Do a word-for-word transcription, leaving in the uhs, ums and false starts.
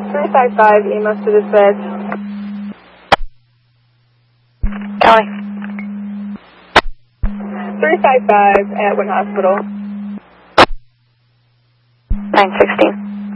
three five five, E M S to dispatch. County. three five five at Wynn Hospital. nine sixteen.